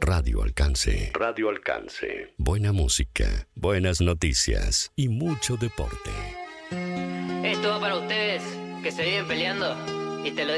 Radio Alcance. Radio Alcance. Buena música, buenas noticias y mucho deporte. Esto va para ustedes que se viven peleando y te lo